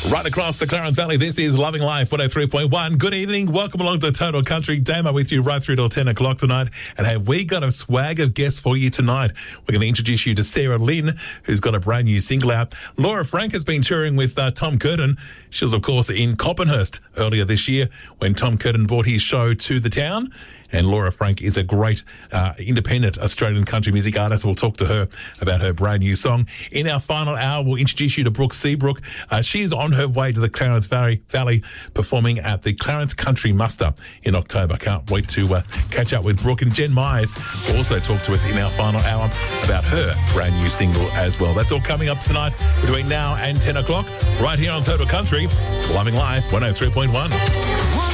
Right across the Clarence Valley, this is Loving Life 103.1. Good evening. Welcome along to Total Country. Damo with you right through till 10 o'clock tonight. And have we got a swag of guests for you tonight? We're going to introduce you to Sarah Lynn, who's got a brand new single out. Laura Frank has been touring with Tom Curtin. She was, of course, in Coppenhurst earlier this year when Tom Curtin brought his show to the town. And Laura Frank is a great independent Australian country music artist. We'll talk to her about her brand new song. In our final hour, we'll introduce you to Brooke Seabrook. She is on her way to the Clarence Valley performing at the Clarence Country Muster in October. Can't wait to catch up with Brooke. And Jen Myers will also talk to us in our final hour about her brand new single as well. That's all coming up tonight between now and 10 o'clock right here on Total Country. Loving Life 103.1.